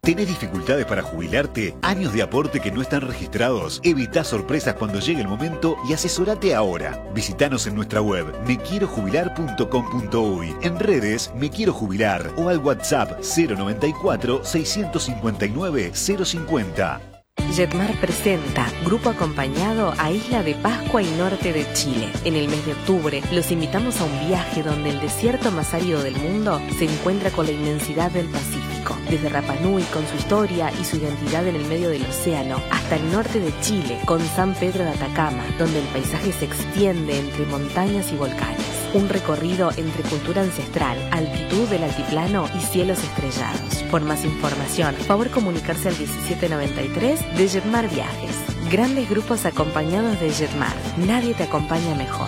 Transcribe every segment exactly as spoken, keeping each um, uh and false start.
¿Tenés dificultades para jubilarte? ¿Años de aporte que no están registrados? Evita sorpresas cuando llegue el momento y asesorate ahora. Visítanos en nuestra web me quiero jubilar punto com punto uy, en redes Me Quiero Jubilar o al WhatsApp cero noventa y cuatro, seiscientos cincuenta y nueve, cero cincuenta. Jetmar presenta Grupo Acompañado a Isla de Pascua y norte de Chile. En el mes de octubre los invitamos a un viaje donde el desierto más árido del mundo se encuentra con la inmensidad del Pacífico. Desde Rapa Nui con su historia y su identidad en el medio del océano, hasta el norte de Chile con San Pedro de Atacama, donde el paisaje se extiende entre montañas y volcanes. Un recorrido entre cultura ancestral, altitud del altiplano y cielos estrellados. Por más información, favor comunicarse al diecisiete noventa y tres de Jetmar Viajes. Grandes grupos acompañados de Jetmar. Nadie te acompaña mejor.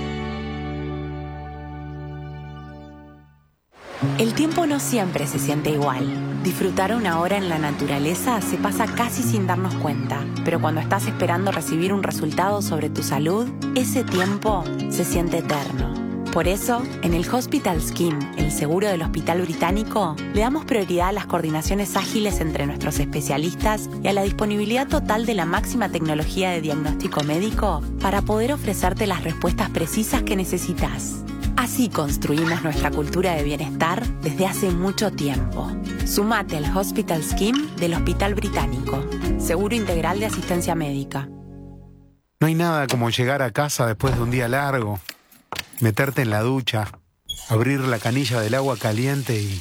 El tiempo no siempre se siente igual. Disfrutar una hora en la naturaleza se pasa casi sin darnos cuenta, pero cuando estás esperando recibir un resultado sobre tu salud, ese tiempo se siente eterno. Por eso, en el Hospital Scheme, el seguro del Hospital Británico, le damos prioridad a las coordinaciones ágiles entre nuestros especialistas y a la disponibilidad total de la máxima tecnología de diagnóstico médico para poder ofrecerte las respuestas precisas que necesitas. Así construimos nuestra cultura de bienestar desde hace mucho tiempo. Sumate al Hospital Scheme del Hospital Británico. Seguro integral de asistencia médica. No hay nada como llegar a casa después de un día largo, meterte en la ducha, abrir la canilla del agua caliente y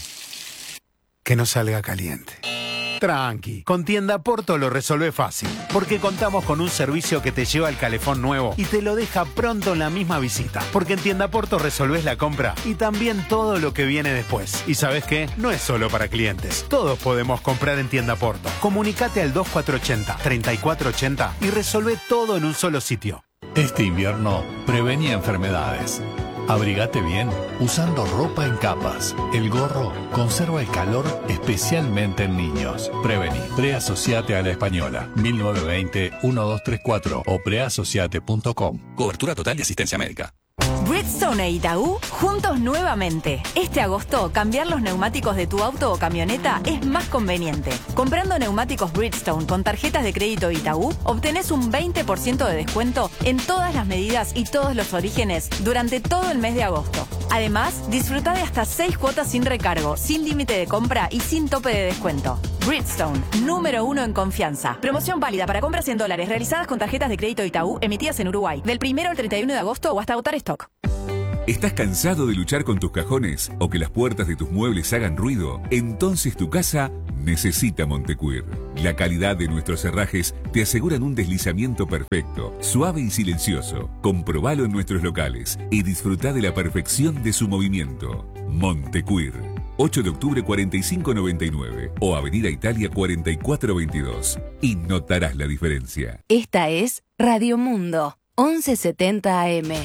que no salga caliente. Tranqui, con Tienda Porto lo resolvé fácil, porque contamos con un servicio que te lleva el calefón nuevo y te lo deja pronto en la misma visita. Porque en Tienda Porto resolvés la compra y también todo lo que viene después. Y ¿sabés qué? No es solo para clientes. Todos podemos comprar en Tienda Porto. Comunicate al dos cuatro ocho cero, tres cuatro ocho cero y resolvé todo en un solo sitio. Este invierno, prevení enfermedades. Abrigate bien usando ropa en capas. El gorro conserva el calor especialmente en niños. Prevení. Preasociate a la Española. mil novecientos veinte, doce treinta y cuatro o preasociate punto com. Cobertura total de asistencia médica. Bridgestone e Itaú juntos nuevamente. Este agosto, cambiar los neumáticos de tu auto o camioneta es más conveniente. Comprando neumáticos Bridgestone con tarjetas de crédito Itaú, obtenés un veinte por ciento de descuento en todas las medidas y todos los orígenes durante todo el mes de agosto. Además, disfruta de hasta seis cuotas sin recargo, sin límite de compra y sin tope de descuento. Bridgestone, número uno en confianza. Promoción válida para compras en dólares realizadas con tarjetas de crédito Itaú emitidas en Uruguay, del primero al treinta y uno de agosto o hasta agotar stock. ¿Estás cansado de luchar con tus cajones o que las puertas de tus muebles hagan ruido? Entonces tu casa necesita Montecuir. La calidad de nuestros herrajes te aseguran un deslizamiento perfecto, suave y silencioso. Comprobalo en nuestros locales y disfruta de la perfección de su movimiento. Montecuir. ocho de octubre cuarenta y cinco noventa y nueve o Avenida Italia cuarenta y cuatro veintidós. Y notarás la diferencia. Esta es Radio Mundo, once setenta A M.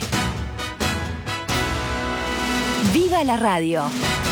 ¡Viva la radio!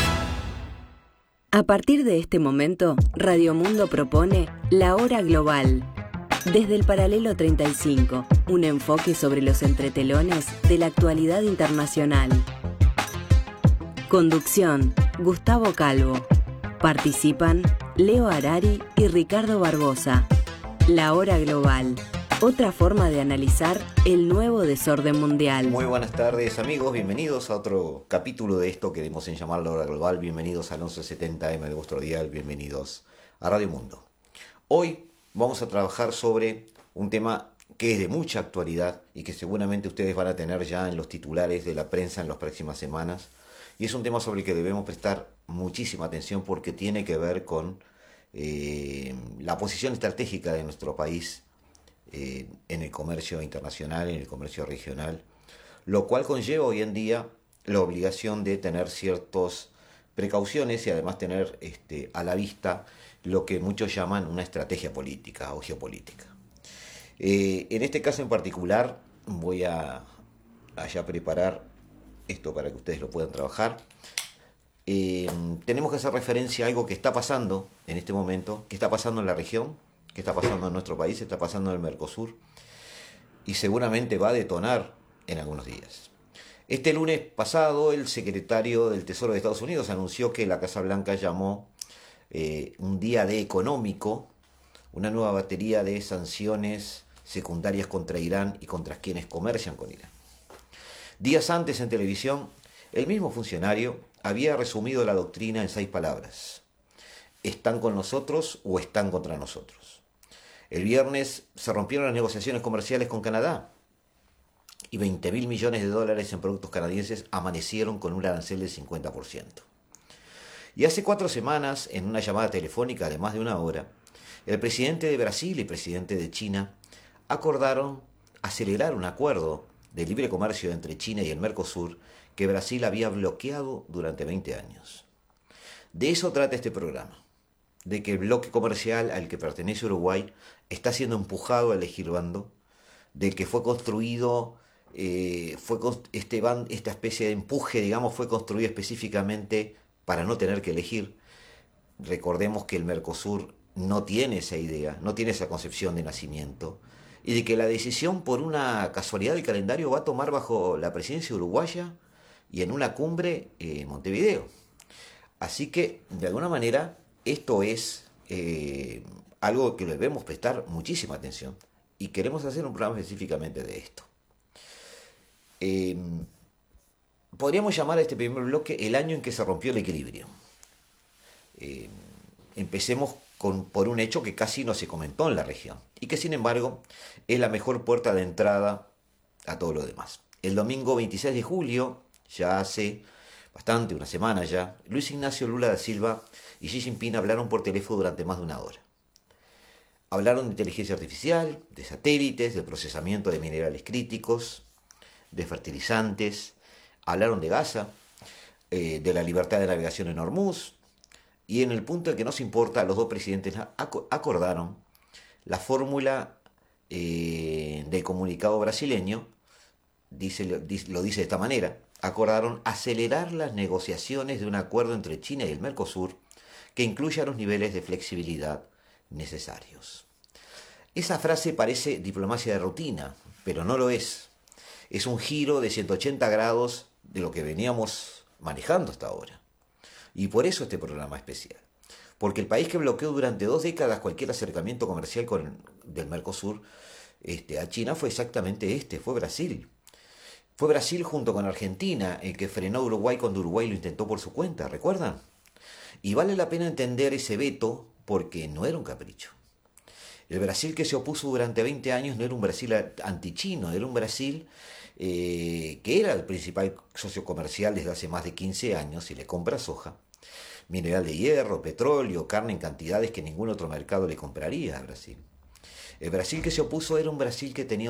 A partir de este momento, Radio Mundo propone La Hora Global. Desde el paralelo treinta y cinco, un enfoque sobre los entretelones de la actualidad internacional. Conducción, Gustavo Calvo. Participan Leo Harari y Ricardo Barbosa. La Hora Global. Otra forma de analizar el nuevo desorden mundial. Muy buenas tardes, amigos. Bienvenidos a otro capítulo de esto que debemos en llamar La Hora Global. Bienvenidos al once setenta A M de vuestro dial. Bienvenidos a Radio Mundo. Hoy vamos a trabajar sobre un tema que es de mucha actualidad y que seguramente ustedes van a tener ya en los titulares de la prensa en las próximas semanas. Y es un tema sobre el que debemos prestar muchísima atención porque tiene que ver con eh, la posición estratégica de nuestro país eh, en el comercio internacional, en el comercio regional, lo cual conlleva hoy en día la obligación de tener ciertas precauciones y además tener este, a la vista lo que muchos llaman una estrategia política o geopolítica. Eh, en este caso en particular voy a, a ya preparar esto para que ustedes lo puedan trabajar. Eh, tenemos que hacer referencia a algo que está pasando en este momento, que está pasando en la región, que está pasando en nuestro país, está pasando en el Mercosur y seguramente va a detonar en algunos días. Este lunes pasado el secretario del Tesoro de Estados Unidos anunció que la Casa Blanca llamó eh, un día de económico, una nueva batería de sanciones secundarias contra Irán y contra quienes comercian con Irán. Días antes en televisión, el mismo funcionario había resumido la doctrina en seis palabras: ¿están con nosotros o están contra nosotros? El viernes se rompieron las negociaciones comerciales con Canadá y veinte mil millones de dólares en productos canadienses amanecieron con un arancel del cincuenta por ciento. Y hace cuatro semanas, en una llamada telefónica de más de una hora, el presidente de Brasil y el presidente de China acordaron acelerar un acuerdo de libre comercio entre China y el Mercosur que Brasil había bloqueado durante veinte años. De eso trata este programa, de que el bloque comercial al que pertenece Uruguay está siendo empujado a elegir bando, de que fue construido, eh, fue este band, esta especie de empuje, digamos, fue construido específicamente para no tener que elegir. Recordemos que el Mercosur no tiene esa idea, no tiene esa concepción de nacimiento, y de que la decisión por una casualidad del calendario va a tomar bajo la presidencia uruguaya y en una cumbre en Montevideo. Así que, de alguna manera, esto es eh, algo que le debemos prestar muchísima atención y queremos hacer un programa específicamente de esto. Eh, podríamos llamar a este primer bloque el año en que se rompió el equilibrio. Eh, empecemos con, por un hecho que casi no se comentó en la región y que sin embargo es la mejor puerta de entrada a todo lo demás. El domingo veintiséis de julio, ya hace bastante, una semana ya, Luis Ignacio Lula da Silva y Xi Jinping hablaron por teléfono durante más de una hora. Hablaron de inteligencia artificial, de satélites, del procesamiento de minerales críticos, de fertilizantes, hablaron de Gaza, eh, de la libertad de navegación en Hormuz, y en el punto en que nos importa, los dos presidentes acordaron la fórmula eh, del comunicado brasileño, dice, lo dice de esta manera: acordaron acelerar las negociaciones de un acuerdo entre China y el Mercosur que incluya los niveles de flexibilidad necesarios. Esa frase parece diplomacia de rutina, pero no lo es. Es un giro de ciento ochenta grados de lo que veníamos manejando hasta ahora. Y por eso este programa especial. Porque el país que bloqueó durante dos décadas cualquier acercamiento comercial con, del Mercosur este, a China fue exactamente este, fue Brasil. Fue Brasil junto con Argentina el que frenó a Uruguay cuando Uruguay lo intentó por su cuenta, ¿recuerdan? Y vale la pena entender ese veto porque no era un capricho. El Brasil que se opuso durante veinte años no era un Brasil antichino, era un Brasil eh, que era el principal socio comercial desde hace más de quince años y le compra soja, mineral de hierro, petróleo, carne en cantidades que ningún otro mercado le compraría a Brasil. El Brasil que se opuso era un Brasil que tenía